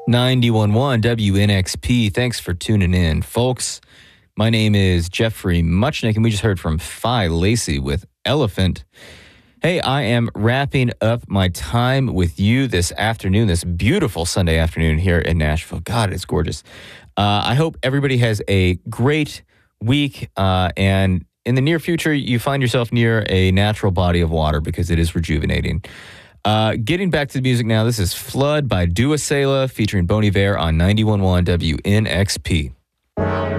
91.1 WNXP. Thanks for tuning in, folks. My name is Jeffrey Muchnick, and we just heard from Phi Lacey with Elephant. Hey, I am wrapping up my time with you this afternoon, this beautiful Sunday afternoon here in Nashville. God, it's gorgeous. I hope everybody has a great week, and in the near future, you find yourself near a natural body of water because it is rejuvenating. Getting back to the music now, this is Flood by Dua Sela featuring Bon Iver on 91.1 WNXP.